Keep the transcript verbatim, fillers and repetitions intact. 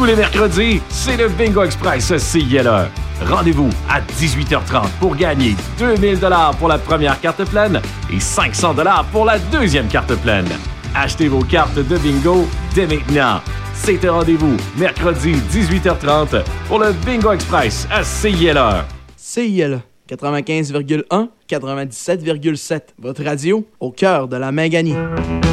Tous les mercredis, c'est le Bingo Express C I L E. Rendez-vous à dix-huit heures trente pour gagner deux mille dollars pour la première carte pleine et cinq cents dollars pour la deuxième carte pleine. Achetez vos cartes de bingo dès maintenant. C'est un rendez-vous mercredi dix-huit heures trente pour le Bingo Express à C I L E. C I L E quatre-vingt-quinze virgule un, quatre-vingt-dix-sept virgule sept. Votre radio au cœur de la Manganie.